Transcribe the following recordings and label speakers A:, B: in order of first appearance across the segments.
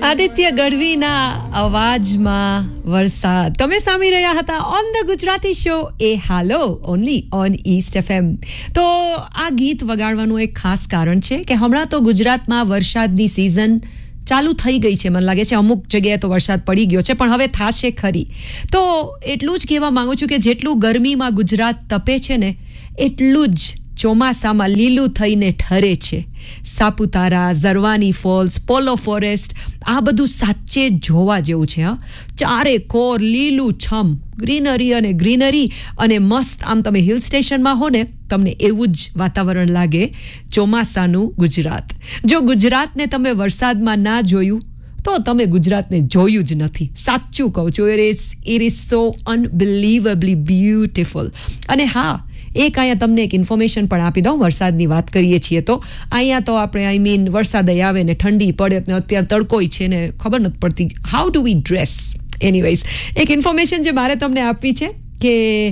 A: આદિત્ય ગઢવીના અવાજમાં વરસાદ તમે સાંભળી રહ્યા હતા on the Gujarati show A hello only on East FM. તો આ ગીત વગાડવાનું એક ખાસ કારણ છે કે હમણાં તો ગુજરાતમાં વરસાદની સિઝન ચાલુ થઈ ગઈ છે. મને લાગે છે અમુક જગ્યાએ તો વરસાદ પડી ગયો છે, પણ હવે થાશે ખરી. તો એટલું જ કહેવા માંગુ છું કે જેટલું ગરમીમાં ગુજરાત તપે છે ને, એટલું જ ચોમાસામાં લીલું થઈને ઠરે છે. સાપુતારા, ઝરવાની ફોલ્સ, પોલો ફોરેસ્ટ, આ બધું સાચે જોવા જેવું છે. ચારે કોર લીલું છમ, ગ્રીનરી અને ગ્રીનરી, અને મસ્ત આમ તમે હિલ સ્ટેશનમાં હો ને, તમને એવું જ વાતાવરણ લાગે ચોમાસાનું ગુજરાત. જો ગુજરાતને તમે વરસાદમાં ના જોયું તો તમે ગુજરાતને જોયું જ નથી. સાચું કહું છું. It is so અનબિલીવેબલી beautiful. અને હા, એક અહીંયા તમને એક ઇન્ફોર્મેશન પણ આપી દઉં. વરસાદની વાત કરીએ છીએ તો અહીંયા તો આપણે વરસાદ આવે ને ઠંડી પડે ને અત્યારે તડકોય છે ને ખબર નથી પડતી how do we dress. Anyways, એક ઇન્ફોર્મેશન જે મારે તમને આપવી છે કે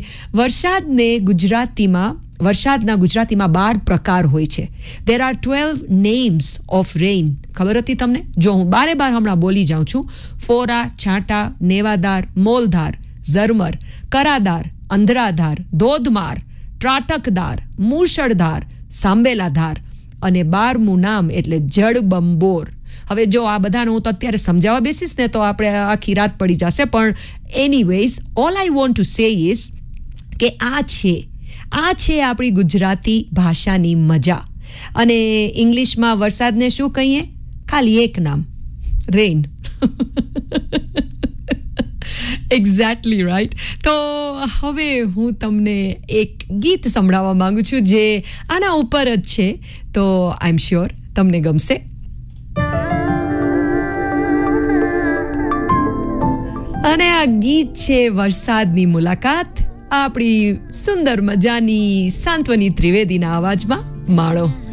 A: વરસાદના ગુજરાતીમાં 12 પ્રકાર હોય છે. There are 12 names of rain. ખબર હતી તમને? જો હું બારે હમણાં બોલી જાઉં છું: ફોરા, છાંટા, નેવાદાર, મોલધાર, ઝરમર, કરાદાર, અંધરાધાર, ધોધમાર, ત્રાટકદાર, મૂશળધાર, સાંબેલાધાર, અને 12મું નામ એટલે જળબંબોર. હવે જો આ બધાને હું તો અત્યારે સમજાવવા બેસીશ ને તો આપણે આખી રાત પડી જશે. પણ anyways, all I want to say is કે આ છે આપણી ગુજરાતી ભાષાની મજા. અને ઇંગ્લિશમાં વરસાદને શું કહીએ? ખાલી એક નામ: રેઇન. Exactly right. તો હવે હું તમને એક ગીત સંભળાવવા માંગુ છું જે આના ઉપર જ છે. તો આઈ એમ શ્યોર તમને ગમશે. અને આ ગીત છે વરસાદની મુલાકાત, આપણી સુંદર મજાની સાંત્વની ત્રિવેદીના અવાજમાં. માણો.